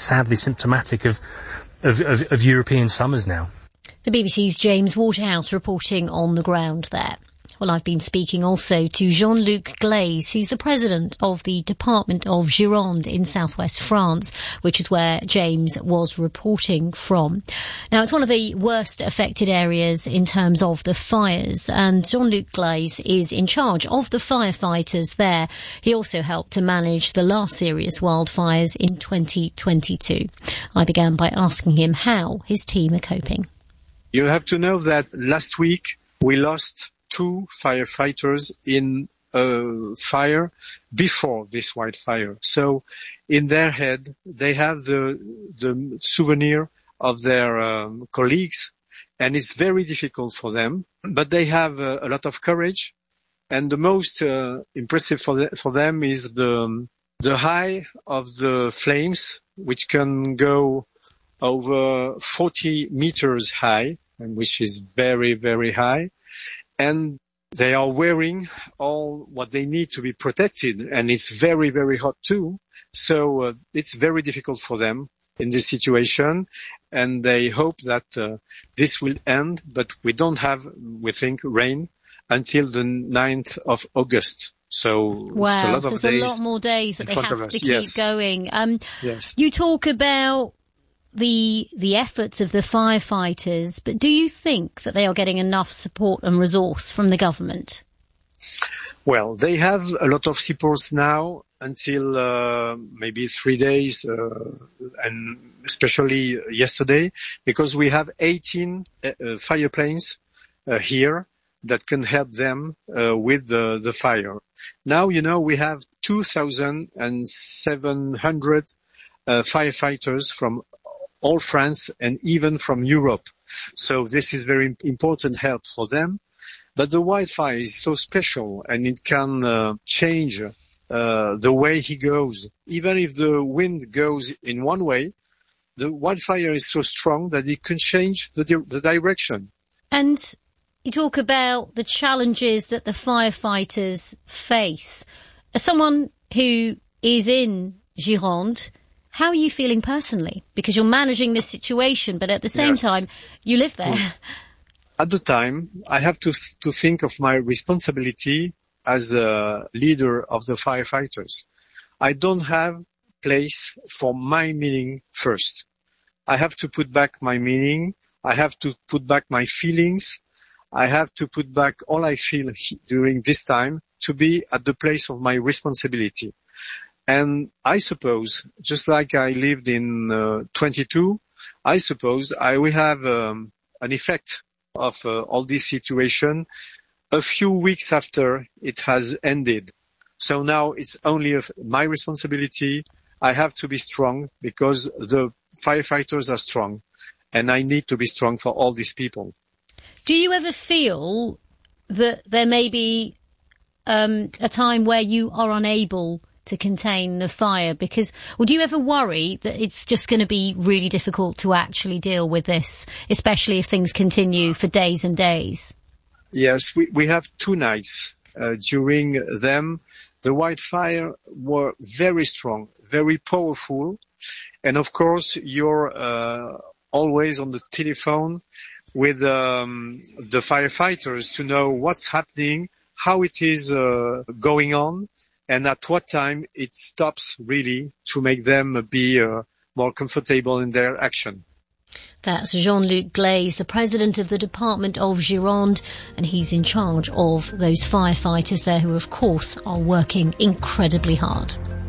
sadly symptomatic of European summers now. The BBC's James Waterhouse reporting on the ground there. Well, I've been speaking also to Jean-Luc Glaise, who's the president of the Department of Gironde in southwest France, which is where James was reporting from. Now, it's one of the worst affected areas in terms of the fires, and Jean-Luc Glaise is in charge of the firefighters there. He also helped to manage the last serious wildfires in 2022. I began by asking him how his team are coping. You have to know that last week we lost 2 firefighters in a fire before this wildfire. So in their head, they have the souvenir of their colleagues, and it's very difficult for them. But they have a lot of courage, and the most impressive for them is the high of the flames, which can go over 40 meters high, and which is very, very high. And they are wearing all what they need to be protected, and it's very, very hot too. So it's very difficult for them in this situation, and they hope that this will end, but we don't have, we think, rain until the 9th of August. So it's a lot of days. There's a lot more days that they have to keep going. Yes. You talk about the efforts of the firefighters, but do you think that they are getting enough support and resource from the government? Well, they have a lot of supports now until maybe 3 days, and especially yesterday, because we have 18 fire planes here that can help them with the fire. Now, we have 2,700 firefighters from all France and even from Europe. So this is very important help for them. But the wildfire is so special, and it can change the way he goes. Even if the wind goes in one way, the wildfire is so strong that it can change the direction. And you talk about the challenges that the firefighters face. As someone who is in Gironde, how are you feeling personally? Because you're managing this situation, but at the same time, you live there. At the time, I have to think of my responsibility as a leader of the firefighters. I don't have place for my meaning first. I have to put back my meaning. I have to put back my feelings. I have to put back all I feel during this time to be at the place of my responsibility. And I suppose, just like I lived in 22, I suppose I will have an effect of all this situation a few weeks after it has ended. So now it's only my responsibility. I have to be strong because the firefighters are strong, and I need to be strong for all these people. Do you ever feel that there may be a time where you are unable to contain the fire? Because, do you ever worry that it's just going to be really difficult to actually deal with this, especially if things continue for days and days? Yes, we have 2 nights. During them, the wildfire were very strong, very powerful. And of course, you're always on the telephone with the firefighters to know what's happening, how it is going on, and at what time it stops really to make them be more comfortable in their action. That's Jean-Luc Glaise, the president of the Department of Gironde, and he's in charge of those firefighters there who, of course, are working incredibly hard.